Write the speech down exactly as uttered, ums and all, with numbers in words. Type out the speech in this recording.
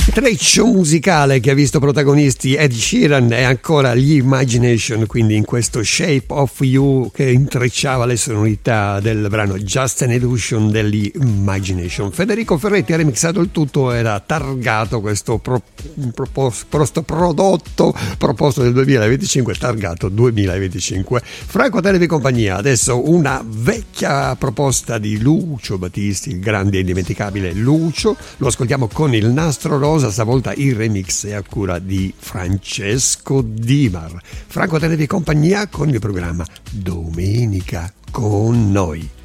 Treccio musicale che ha visto protagonisti Ed Sheeran e ancora gli Imagination, quindi in questo Shape of You che intrecciava le sonorità del brano Just an Illusion degli Imagination. Federico Ferretti ha remixato il tutto, era targato questo pro, propos, prosto prodotto proposto nel duemilaventicinque, targato duemilaventicinque. Franco Televi compagnia, adesso una vecchia proposta di Lucio Battisti, il grande e indimenticabile Lucio, lo ascoltiamo con il Nastro Rosa. Stavolta il remix è a cura di Francesco Dimar. Franco Televi compagnia con il programma Domenica con noi.